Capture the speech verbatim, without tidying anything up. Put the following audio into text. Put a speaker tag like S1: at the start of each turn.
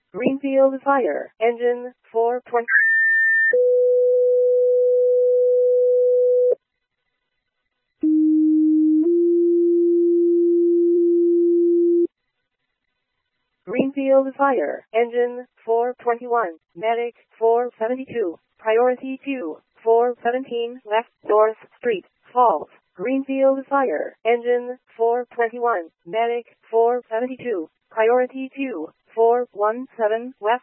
S1: Greenfield Fire Engine four twenty. Greenfield Fire Engine four twenty-one. Medic four seventy-two. Priority two. four seventeen West North Street, Falls. Greenfield Fire Engine four twenty-one. Medic four seventy-two. Priority two. four seventeen West